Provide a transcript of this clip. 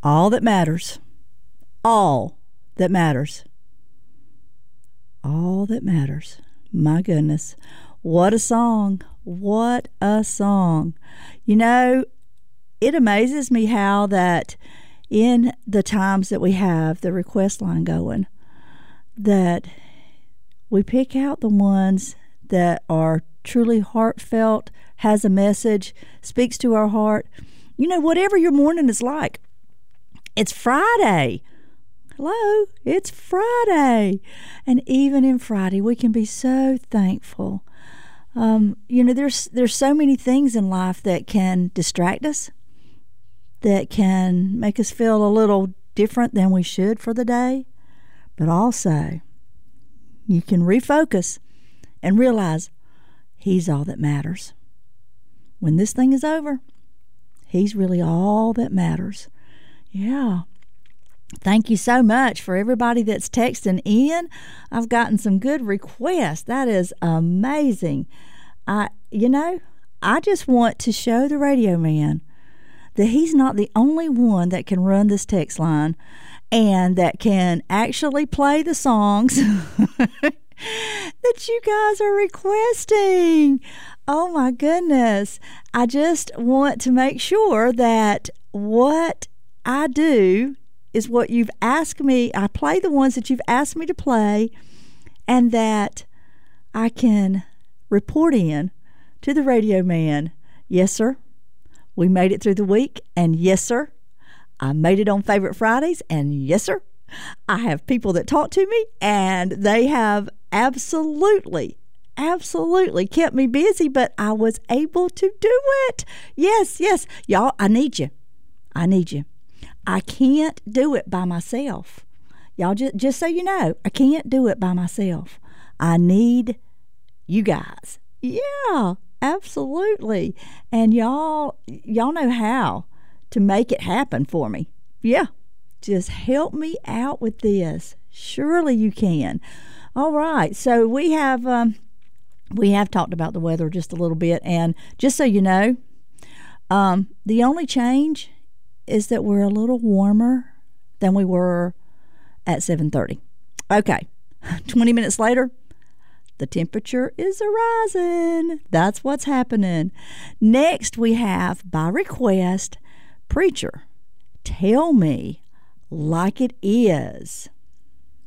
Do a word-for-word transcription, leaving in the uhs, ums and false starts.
All that matters. All that matters. All that matters. My goodness. What a song. What a song. You know, it amazes me how that in the times that we have the request line going, that we pick out the ones that are truly heartfelt, has a message, speaks to our heart. You know, whatever your morning is like, it's Friday. Hello, it's Friday. And even in Friday, we can be so thankful. Um, you know, there's there's so many things in life that can distract us, that can make us feel a little different than we should for the day. But also, you can refocus and realize He's all that matters. When this thing is over, He's really all that matters. Yeah. Thank you so much for everybody that's texting in. I've gotten some good requests. That is amazing. I, you know, I just want to show the radio man that he's not the only one that can run this text line and that can actually play the songs that you guys are requesting. Oh my goodness. I just want to make sure that what I do is what you've asked me. I play the ones that you've asked me to play, and that I can report in to the radio man. Yes, sir. We made it through the week, and yes, sir. I made it on Favorite Fridays, and yes, sir. I have people that talk to me, and they have absolutely, absolutely kept me busy, but I was able to do it. Yes, yes. Y'all, I need you. I need you. I can't do it by myself. Y'all, just, just so you know, I can't do it by myself. I need you guys. Yeah, absolutely. And y'all, y'all know how to make it happen for me. Yeah, just help me out with this. Surely you can. All right, so we have um, we have talked about the weather just a little bit, and just so you know, um, the only change is that we're a little warmer than we were at seven thirty. Okay, twenty minutes later, the temperature is rising. That's what's happening. Next, we have, by request, Preacher, Tell Me Like It Is.